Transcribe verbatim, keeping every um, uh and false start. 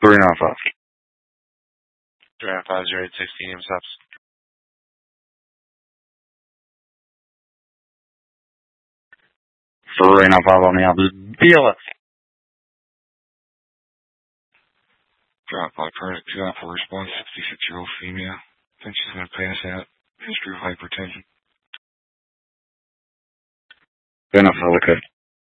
three nine five. three nine five zero eight six T M stops. three nine five on the opposite. B L S. Drop by product two out for response, sixty-six-year-old female. Think she's going to pass out. History of hypertension. Good enough, okay.